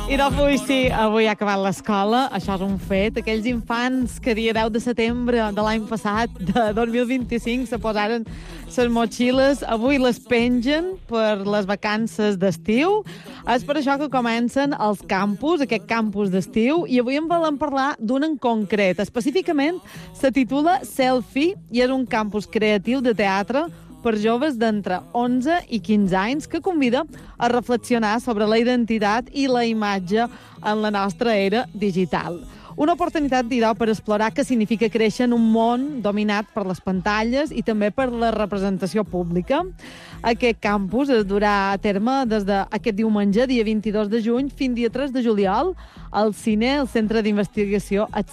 I avui ha acabat l'escola, això és un fet. Aquells infants que dia 10 de setembre de l'any passat, de 2025, se posaren les motxilles, avui les pengen per les vacances d'estiu. És per això que comencen els campus, aquest campus d'estiu, i avui en volem parlar d'un en concret. Específicament, se titula Selfie i és un campus creatiu de teatre per joves d'entre 11 i 15 anys que convida a reflexionar sobre la identitat i la imatge en la nostra era digital. Una oportunitat, dirà, per explorar què significa créixer en un món dominat per les pantalles i també per la representació pública. Aquest campus es durà a terme des d'aquest diumenge, dia 22 de juny, fins dia 3 de juliol, al CINE, el Centre d'Investigació